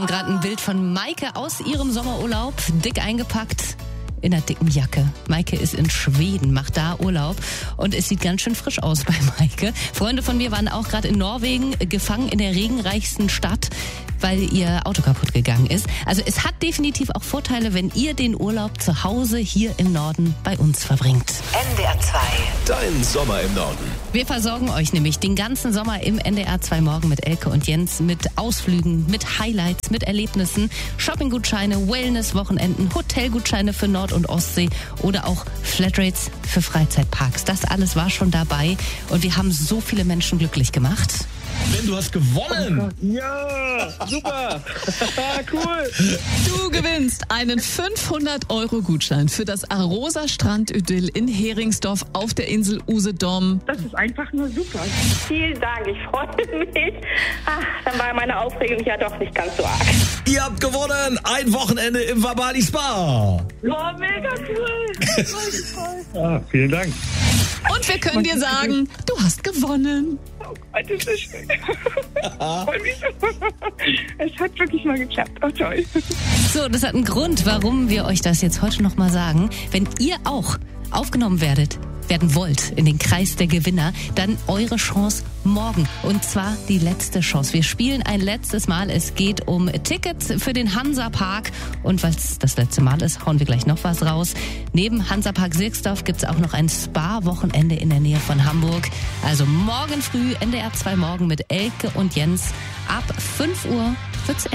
haben gerade ein Bild von Maike aus ihrem Sommerurlaub, dick eingepackt in einer dicken Jacke. Maike ist in Schweden, macht da Urlaub und es sieht ganz schön frisch aus bei Maike. Freunde von mir waren auch gerade in Norwegen gefangen in der regenreichsten Stadt, weil ihr Auto kaputt gegangen ist. Also es hat definitiv auch Vorteile, wenn ihr den Urlaub zu Hause hier im Norden bei uns verbringt. NDR 2. Dein Sommer im Norden. Wir versorgen euch nämlich den ganzen Sommer im NDR 2 Morgen mit Elke und Jens, mit Ausflügen, mit Highlights, mit Erlebnissen, Shoppinggutscheine, Wellness-Wochenenden, Hotelgutscheine für Nord- und Ostsee oder auch Flatrates für Freizeitparks. Das alles war schon dabei und wir haben so viele Menschen glücklich gemacht. Denn du hast gewonnen. Ja, super. Cool. Du gewinnst einen 500-Euro-Gutschein für das Arosa Strandidyll in Heringsdorf auf der Insel Usedom. Das ist einfach nur super. Vielen Dank, ich freue mich. Dann war meine Aufregung ja doch nicht ganz so arg. Ihr habt gewonnen. Ein Wochenende im Vabali Spa. Oh, mega cool. Vielen Dank. Und wir können dir sagen, du hast gewonnen. Oh Gott, das ist schön. Freue mich so. Es hat wirklich mal geklappt. Oh, toll. So, das hat einen Grund, warum wir euch das jetzt heute nochmal sagen. Wenn ihr auch aufgenommen werden wollt in den Kreis der Gewinner, dann eure Chance morgen. Und zwar die letzte Chance. Wir spielen ein letztes Mal. Es geht um Tickets für den Hansapark. Und weil es das letzte Mal ist, hauen wir gleich noch was raus. Neben Hansapark Sirksdorf gibt es auch noch ein Spa-Wochenende in der Nähe von Hamburg. Also morgen früh, NDR 2 Morgen mit Elke und Jens. Ab 5 Uhr wird's